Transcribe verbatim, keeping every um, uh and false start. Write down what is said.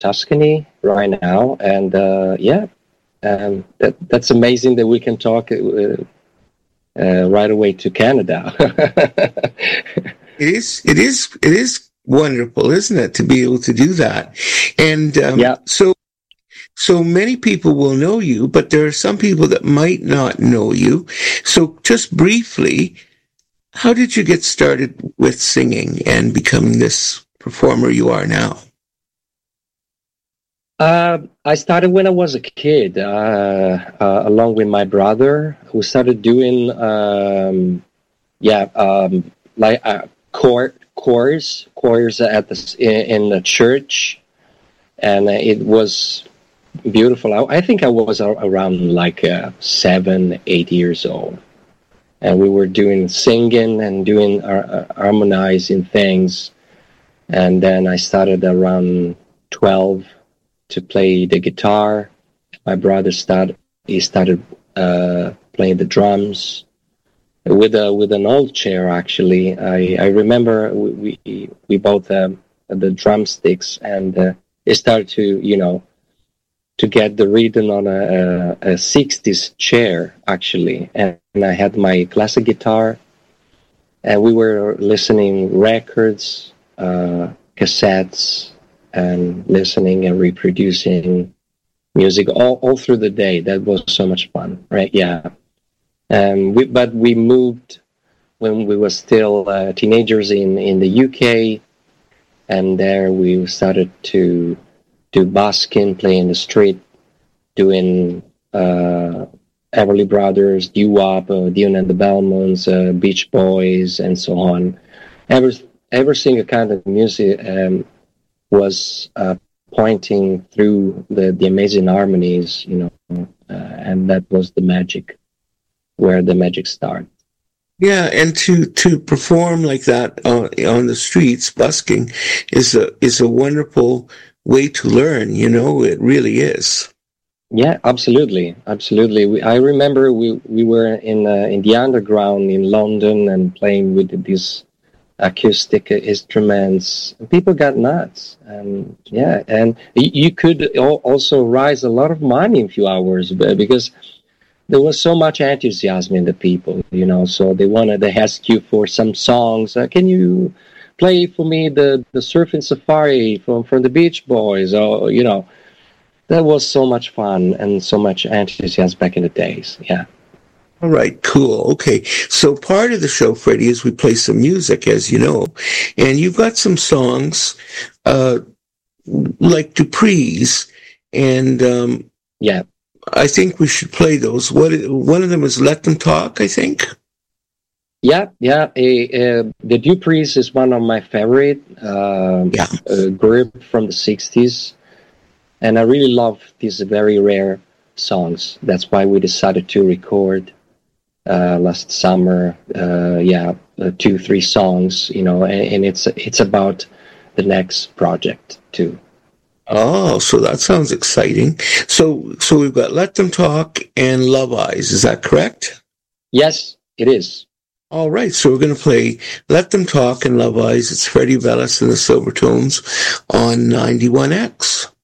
Tuscany right now, and uh, yeah, um, that that's amazing that we can talk uh, uh, right away to Canada. It is, it is, it is wonderful, isn't it, to be able to do that? And um, Yeah. so, so many people will know you, but there are some people that might not know you. So, just briefly, how did you get started with singing and becoming this performer you are now? Uh, I started when I was a kid, uh, uh, along with my brother, who started doing, um, yeah, um, like uh, choir, choirs, choirs at the in, in the church, and it was beautiful. I, I think I was around like uh, seven, eight years old, and we were doing singing and doing uh, harmonizing things, and then I started around twelve. To play the guitar. My brother started he started uh, playing the drums with a with an old chair. Actually, I, I remember we we, we both um, the drumsticks, and uh, it started to you know to get the rhythm on a, a, a sixties chair actually, and, and I had my classic guitar, and we were listening records, uh, cassettes, and listening and reproducing music all, all through the day. That was so much fun, right? Yeah. Um, we, but we moved when we were still uh, teenagers in, in the U K, and there we started to do busking, play in the street, doing uh, Everly Brothers, doo-wop, uh, Dion and the Belmonts, uh, Beach Boys, and so on. Every, every single kind of music um, was uh, pointing through the, the amazing harmonies, you know, uh, and that was the magic, where the magic started. Yeah, and to, to perform like that uh, on the streets, busking, is a is a wonderful way to learn. You know, it really is. Yeah, absolutely, absolutely. We, I remember we we were in uh, in the underground in London and playing with these acoustic instruments. People got nuts, and yeah, and you could also raise a lot of money in a few hours because there was so much enthusiasm in the people, you know. So they wanted to ask you for some songs. Uh, can you play for me the the Surfing Safari from from the Beach Boys? Or you know, that was so much fun and so much enthusiasm back in the days. Yeah. All right, cool. Okay, so part of the show, Freddie, is we play some music, as you know, and you've got some songs uh, like Dupree's, and um, yeah, I think we should play those. What one of them is "Let Them Talk," I think. Yeah, yeah. Uh, uh, the Dupree's is one of my favorite uh, yeah. uh, group from the sixties, and I really love these very rare songs. That's why we decided to record. Uh, last summer, uh, yeah, uh, two, three songs, you know, and, and it's it's about the next project too. Oh, so that sounds exciting. So, so we've got "Let Them Talk" and "Love Eyes." Is that correct? Yes, it is. All right, so we're going to play "Let Them Talk" and "Love Eyes." It's Freddie Bellis and the Silvertones on ninety-one X.